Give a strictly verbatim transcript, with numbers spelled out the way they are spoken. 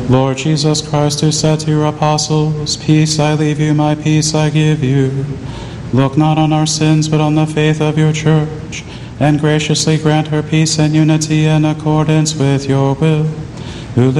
Lord Jesus Christ, who said to your apostles, "Peace I leave you, my peace I give you," look not on our sins, but on the faith of your church, and graciously grant her peace and unity in accordance with your will, who